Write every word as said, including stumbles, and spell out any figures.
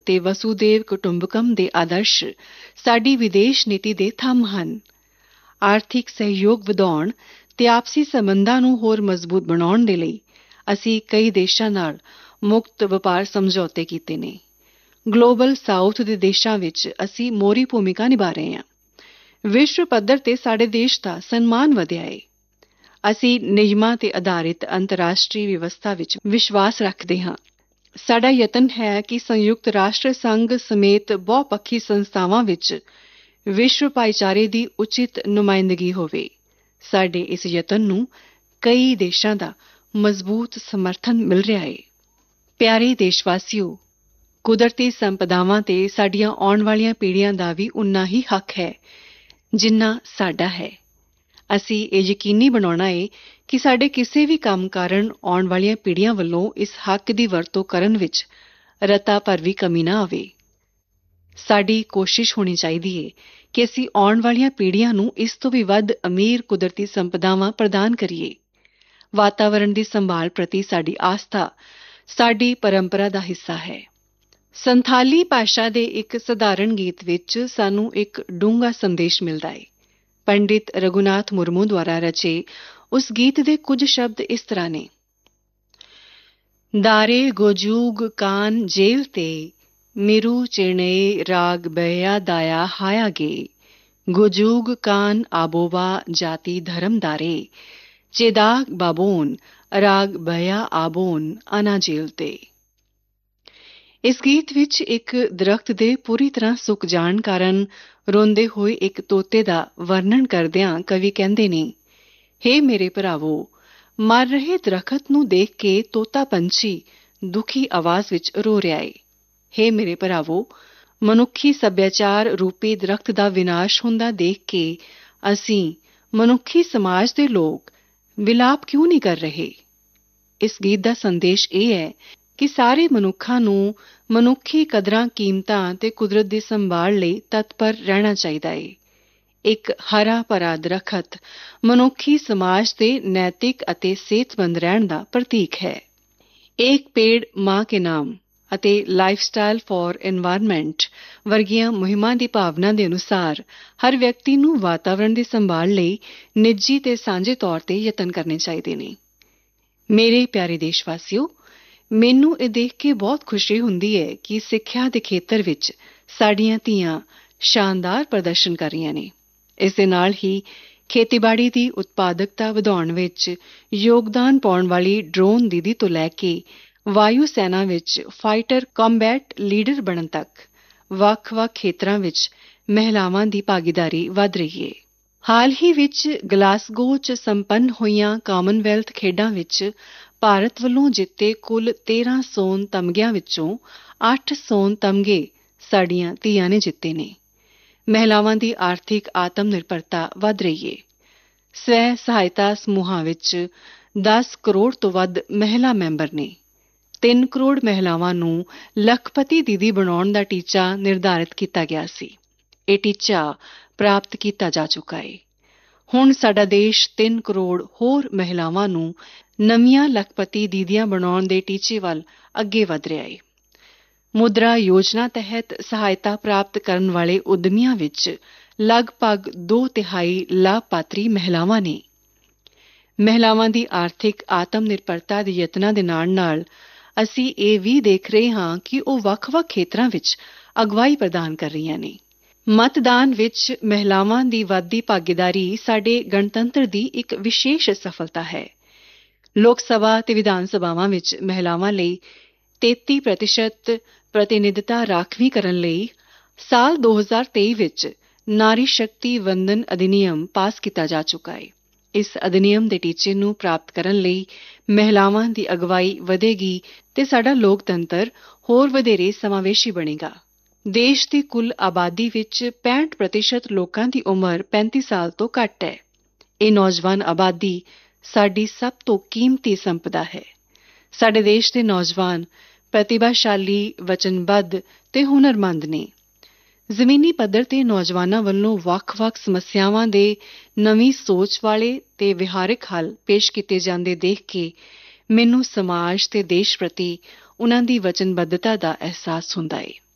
ਤੇ ਵਸੂਦੇਵ ਕੁਟੁੰਬਕਮ ਦੇ ਆਦਰਸ਼ ਸਾਡੀ ਵਿਦੇਸ਼ ਨੀਤੀ ਦੇ ਥੰਮ ਹਨ। ਆਰਥਿਕ ਸਹਿਯੋਗ ਵਧਾਉਣ ਤੇ ਆਪਸੀ ਸੰਬੰਧਾਂ ਨੂੰ ਹੋਰ ਮਜ਼ਬੂਤ ਬਣਾਉਣ ਦੇ ਲਈ ਅਸੀਂ ਕਈ ਦੇਸ਼ਾਂ ਨਾਲ ਮੁਕਤ ਵਪਾਰ ਸਮਝੌਤੇ ਕੀਤੇ ਨੇ। ਗਲੋਬਲ ਸਾਊਥ ਦੇ ਦੇਸ਼ਾਂ ਵਿੱਚ ਅਸੀਂ ਮੋਹਰੀ ਭੂਮਿਕਾ ਨਿਭਾ ਰਹੇ ਹਾਂ। ਵਿਸ਼ਵ ਪੱਧਰ ਤੇ ਸਾਡੇ ਦੇਸ਼ ਦਾ ਸਨਮਾਨ ਵਧਿਆ ਹੈ। ਅਸੀਂ ਨਿਯਮਾਂ ਤੇ ਆਧਾਰਿਤ ਅੰਤਰਰਾਸ਼ਟਰੀ ਵਿਵਸਥਾ ਵਿੱਚ ਵਿਸ਼ਵਾਸ ਰੱਖਦੇ ਹਾਂ। ਸਾਡਾ ਯਤਨ ਹੈ ਕਿ ਸੰਯੁਕਤ ਰਾਸ਼ਟਰ ਸੰਘ ਸਮੇਤ ਬਹੁਪੱਖੀ ਸੰਸਥਾਵਾਂ ਵਿੱਚ ਵਿਸ਼ਵ ਭਾਈਚਾਰੇ ਦੀ ਉਚਿਤ ਨੁਮਾਇੰਦਗੀ ਹੋਵੇ। ਸਾਡੇ ਇਸ ਯਤਨ ਨੂੰ ਕਈ ਦੇਸ਼ਾਂ ਦਾ ਮਜ਼ਬੂਤ ਸਮਰਥਨ ਮਿਲ ਰਿਹਾ ਹੈ। ਪਿਆਰੇ ਦੇਸ਼ਵਾਸੀਓ, ਕੁਦਰਤੀ ਸੰਪਦਾਵਾਂ ਤੇ ਸਾਡੀਆਂ ਆਉਣ ਵਾਲੀਆਂ ਪੀੜ੍ਹੀਆਂ ਦਾ ਵੀ ਉਨਾ ਹੀ ਹੱਕ ਹੈ ਜਿੰਨਾ ਸਾਡਾ ਹੈ। ਅਸੀਂ ਇਹ ਯਕੀਨੀ ਬਣਾਉਣਾ ਹੈ ਕਿ ਸਾਡੇ ਕਿਸੇ ਵੀ ਕੰਮ ਕਾਰਨ ਆਉਣ ਵਾਲੀਆਂ ਪੀੜ੍ਹੀਆਂ ਵੱਲੋਂ ਇਸ ਹੱਕ ਦੀ ਵਰਤੋਂ ਕਰਨ ਵਿੱਚ ਰਤਾ ਭਰ ਵੀ ਕਮੀ ਨਾ ਆਵੇ। ਸਾਡੀ ਕੋਸ਼ਿਸ਼ ਹੋਣੀ ਚਾਹੀਦੀ ਹੈ ਕਿ ਅਸੀਂ ਆਉਣ ਵਾਲੀਆਂ ਪੀੜ੍ਹੀਆਂ ਨੂੰ ਇਸ ਤੋਂ ਵੀ ਵੱਧ ਅਮੀਰ ਕੁਦਰਤੀ ਸੰਪਦਾਵਾਂ ਪ੍ਰਦਾਨ ਕਰੀਏ। ਵਾਤਾਵਰਣ ਦੀ ਸੰਭਾਲ ਪ੍ਰਤੀ ਸਾਡੀ ਆਸਥਾ ਸਾਡੀ ਪਰੰਪਰਾ ਦਾ ਹਿੱਸਾ ਹੈ। ਸੰਥਾਲੀ ਭਾਸ਼ਾ ਦੇ ਇੱਕ ਸਧਾਰਨ ਗੀਤ ਵਿੱਚ ਸਾਨੂੰ ਇੱਕ ਡੂੰਘਾ ਸੰਦੇਸ਼ ਮਿਲਦਾ ਹੈ। ਪੰਡਿਤ ਰਘੁਨਾਥ ਮੁਰਮੂ ਦੁਆਰਾ ਰਚੇ ਉਸ ਗੀਤ ਦੇ ਕੁਝ ਸ਼ਬਦ ਇਸ ਤਰ੍ਹਾਂ ਨੇ। ਦਾਰੇ ਗੋਜੂਗ ਕਾਨ ਜੇਲ ਤੇ ਮਿਰੂ ਚਿਰਣੇ ਰਾਗ ਬਹਿਆ ਦਾਇਆ ਹਾਇਆਗੇ ਗੋਜੂਗ ਕਾਨ ਆਬੋਵਾ ਜਾਤੀ ਧਰਮ ਦਾਰੇ ਚੇਦਾਗ ਬਾਬੋਨ ਰਾਗ ਬਹਿਆ ਆਬੋਨ ਅਨਾ ਜੇਲ ਤੇ। ਇਸ ਗੀਤ ਵਿੱਚ ਇੱਕ ਦਰਖਤ ਦੇ ਪੂਰੀ ਤਰ੍ਹਾਂ ਸੁੱਕ ਜਾਣ ਕਾਰਨ ਰੋਂਦੇ ਹੋਏ ਇੱਕ ਤੋਤੇ ਦਾ ਵਰਣਨ ਕਰਦਿਆਂ ਕਵੀ ਕਹਿੰਦੇ ਨੇ, ਹੇ ਮੇਰੇ ਭਰਾਵੋ, ਮਰ ਰਹੇ ਦਰਖਤ ਨੂੰ ਦੇਖ ਕੇ ਤੋਤਾ ਪੰਛੀ ਦੁਖੀ ਆਵਾਜ਼ ਵਿੱਚ ਰੋ ਰਿਹਾ ਏ। ਹੇ ਮੇਰੇ ਭਰਾਵੋ, ਮਨੁੱਖੀ ਸੱਭਿਆਚਾਰ ਰੂਪੀ ਦਰਖਤ ਦਾ ਵਿਨਾਸ਼ ਹੁੰਦਾ ਦੇਖ ਕੇ ਅਸੀਂ ਮਨੁੱਖੀ ਸਮਾਜ ਦੇ ਲੋਕ ਵਿਲਾਪ ਕਿਉਂ ਨਹੀਂ ਕਰ ਰਹੇ। ਇਸ ਗੀਤ ਦਾ ਸੰਦੇਸ਼ ਇਹ ਹੈ ਕਿ ਸਾਰੇ ਮਨੁੱਖਾਂ ਨੂੰ ਮਨੁੱਖੀ ਕਦਰਾਂ ਕੀਮਤਾਂ ਤੇ ਕੁਦਰਤ ਦੀ ਸੰਭਾਲ ਲਈ ਤਤਪਰ ਰਹਿਣਾ ਚਾਹੀਦਾ ਹੈ। ਇੱਕ ਹਰਾ ਭਰਾ ਦਰਖਤ ਮਨੁੱਖੀ ਸਮਾਜ ਦੇ ਨੈਤਿਕ ਅਤੇ ਸਿਹਤਮੰਦ ਰਹਿਣ ਦਾ ਪ੍ਰਤੀਕ ਹੈ। ਏਕ ਪੇੜ ਮਾਂ ਕੇ ਨਾਮ ਅਤੇ ਲਾਈਫਸਟਾਈਲ ਫਾਰ ਐਨਵਾਇਰਨਮੈਂਟ ਵਰਗੀਆਂ ਮੁਹਿੰਮਾਂ ਦੀ ਭਾਵਨਾ ਦੇ ਅਨੁਸਾਰ ਹਰ ਵਿਅਕਤੀ ਨੂੰ ਵਾਤਾਵਰਣ ਦੀ ਸੰਭਾਲ ਲਈ ਨਿੱਜੀ ਤੇ ਸਾਂਝੇ ਤੌਰ ਤੇ ਯਤਨ ਕਰਨੇ ਚਾਹੀਦੇ ਨੇ। ਮੇਰੇ ਪਿਆਰੇ ਦੇਸ਼ਵਾਸੀਓ, ਮੈਨੂੰ ਇਹ ਦੇਖ ਕੇ ਬਹੁਤ ਖੁਸ਼ੀ ਹੁੰਦੀ ਹੈ ਕਿ ਸਿੱਖਿਆ ਦੇ ਖੇਤਰ ਵਿੱਚ ਸਾਡੀਆਂ ਧੀਆਂ ਸ਼ਾਨਦਾਰ ਪ੍ਰਦਰਸ਼ਨ ਕਰ ਰਹੀਆਂ ਨੇ। ਇਸ ਦੇ ਨਾਲ ਹੀ ਖੇਤੀਬਾੜੀ ਦੀ ਉਤਪਾਦਕਤਾ ਵਧਾਉਣ ਵਿੱਚ ਯੋਗਦਾਨ ਪਾਉਣ ਵਾਲੀ ਡਰੋਨ ਦੀਦੀ ਤੋਂ ਲੈ ਕੇ ਵਾਯੂ ਸੈਨਾ ਵਿੱਚ ਫਾਈਟਰ ਕੰਬੈਟ ਲੀਡਰ ਬਣਨ ਤੱਕ ਵੱਖ-ਵੱਖ ਖੇਤਰਾਂ ਵਿੱਚ ਮਹਿਲਾਵਾਂ ਦੀ ਭਾਗੀਦਾਰੀ ਵਧ ਰਹੀ ਹੈ। ਹਾਲ ਹੀ ਵਿੱਚ ਗਲਾਸਗੋ 'ਚ ਸੰਪੰਨ ਹੋਈਆਂ ਕਾਮਨਵੈਲਥ ਖੇਡਾਂ ਵਿੱਚ ਭਾਰਤ ਵੱਲੋਂ ਜਿੱਤੇ ਕੁੱਲ ਤੇਰਾਂ ਸੋਨ ਤਮਗਿਆਂ ਵਿੱਚੋਂ ਅੱਠ ਸੋਨ ਤਮਗੇ ਸਾਡੀਆਂ ਧੀਆਂ ਨੇ ਜਿੱਤੇ ਨੇ। ਮਹਿਲਾਵਾਂ ਦੀ ਆਰਥਿਕ ਆਤਮ ਨਿਰਭਰਤਾ ਵਧ ਰਹੀ ਹੈ। ਸਵੈ ਸਹਾਇਤਾ ਸਮੂਹਾਂ ਵਿੱਚ ਦਸ ਕਰੋੜ ਤੋਂ ਵੱਧ ਮਹਿਲਾ ਮੈਂਬਰ ਨੇ। ਤਿੰਨ ਕਰੋੜ ਮਹਿਲਾਵਾਂ ਨੂੰ ਲੱਖਪਤੀ ਦੀਦੀ ਬਣਾਉਣ ਦਾ ਟੀਚਾ ਨਿਰਧਾਰਿਤ ਕੀਤਾ ਗਿਆ ਸੀ। ਇਹ ਟੀਚਾ ਪ੍ਰਾਪਤ ਕੀਤਾ ਜਾ ਚੁੱਕਾ ਹੈ। ਹੁਣ ਸਾਡਾ ਦੇਸ਼ ਤਿੰਨ ਕਰੋੜ ਹੋਰ ਮਹਿਲਾਵਾਂ ਨੂੰ ਨਵੀਆਂ ਲੱਖਪਤੀ ਦੀਦੀਆਂ ਬਣਾਉਣ ਦੇ ਟੀਚੇ ਵੱਲ ਅੱਗੇ ਵਧ ਰਿਹਾ ਹੈ। ਮੁਦਰਾ ਯੋਜਨਾ ਤਹਿਤ ਸਹਾਇਤਾ ਪ੍ਰਾਪਤ ਕਰਨ ਵਾਲੇ ਉਦਮੀਆਂ ਵਿੱਚ ਲਗਭਗ ਦੋ ਤਿਹਾਈ ਲਾਭਪਾਤਰੀ ਮਹਿਲਾਵਾਂ ਨੇ। ਮਹਿਲਾਵਾਂ ਦੀ ਆਰਥਿਕ ਆਤਮ ਨਿਰਭਰਤਾ ਦੇ ਯਤਨਾਂ ਦੇ ਨਾਲ-ਨਾਲ ਅਸੀਂ ਇਹ ਵੀ ਦੇਖ ਰਹੇ ਹਾਂ ਕਿ ਉਹ ਵੱਖ-ਵੱਖ ਖੇਤਰਾਂ ਵਿੱਚ ਅਗਵਾਈ ਪ੍ਰਦਾਨ ਕਰ ਰਹੀਆਂ ਨੇ। ਮਤਦਾਨ ਵਿੱਚ ਮਹਿਲਾਵਾਂ ਦੀ ਵੱਧਦੀ ਭਾਗੀਦਾਰੀ ਸਾਡੇ ਗਣਤੰਤਰ ਦੀ ਇੱਕ ਵਿਸ਼ੇਸ਼ ਸਫਲਤਾ ਹੈ। ਲੋਕ ਸਭਾ ਤੇ ਵਿਧਾਨ ਸਭਾਵਾਂ ਵਿੱਚ ਮਹਿਲਾਵਾਂ ਲਈ ਤੇਤੀ ਪ੍ਰਤੀਸ਼ਤ ਪ੍ਰਤੀਨਿਧਤਾ ਰਾਖਵੀਂ ਕਰਨ ਲਈ ਸਾਲ ਦੋ ਹਜ਼ਾਰ ਤੇਈ ਵਿੱਚ ਨਾਰੀ ਸ਼ਕਤੀ ਵੰਦਨ ਅਧਿਨਿਯਮ ਪਾਸ ਕੀਤਾ ਜਾ ਚੁੱਕਾ ਹੈ। ਇਸ ਅਧਿਨਿਯਮ ਦੇ ਟੀਚੇ ਨੂੰ ਪ੍ਰਾਪਤ ਕਰਨ ਲਈ ਮਹਿਲਾਵਾਂ ਦੀ ਅਗਵਾਈ ਵਧੇਗੀ ਤੇ ਸਾਡਾ ਲੋਕਤੰਤਰ ਹੋਰ ਵਧੇਰੇ ਸਮਾਵੇਸ਼ੀ ਬਣੇਗਾ। ਦੇਸ਼ ਦੀ ਕੁੱਲ ਆਬਾਦੀ ਵਿੱਚ ਪੈਂਹਠ ਪ੍ਰਤੀਸ਼ਤ ਲੋਕਾਂ ਦੀ ਉਮਰ ਪੈਂਤੀ ਸਾਲ ਤੋਂ ਘੱਟ ਹੈ। ਇਹ ਨੌਜਵਾਨ ਆਬਾਦੀ ਸਾਡੀ ਸਭ ਤੋਂ ਕੀਮਤੀ ਸੰਪਦਾ ਹੈ। ਸਾਡੇ ਦੇਸ਼ ਦੇ ਨੌਜਵਾਨ ਪ੍ਰਤਿਭਾਸ਼ਾਲੀ, ਵਚਨਬੱਧ ਤੇ ਹੁਨਰਮੰਦ ਨੇ। ਜ਼ਮੀਨੀ ਪੱਧਰ ਤੇ ਨੌਜਵਾਨਾਂ ਵੱਲੋਂ ਵੱਖ-ਵੱਖ ਸਮੱਸਿਆਵਾਂ ਦੇ ਨਵੀਂ ਸੋਚ ਵਾਲੇ ਤੇ ਵਿਹਾਰਕ ਹੱਲ ਪੇਸ਼ ਕੀਤੇ ਜਾਂਦੇ ਦੇਖ ਕੇ ਮੈਨੂੰ ਸਮਾਜ ਤੇ ਦੇਸ਼ ਪ੍ਰਤੀ ਉਨ੍ਹਾਂ ਦੀ ਵਚਨਬੱਧਤਾ ਦਾ ਅਹਿਸਾਸ ਹੁੰਦਾ ਹੈ।